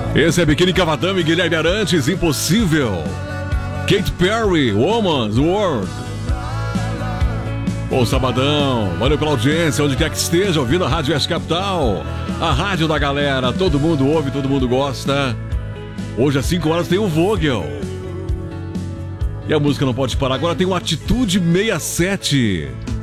Esse é Biquíni Cavadão e Guilherme Arantes, Impossível. Katy Perry, Woman's World. Bom sabadão, valeu pela audiência, onde quer que esteja, ouvindo a Rádio Oeste Capital, a rádio da galera, todo mundo ouve, todo mundo gosta. Hoje às 5 horas tem o Vogel. E a música não pode parar, agora tem o Atitude 67.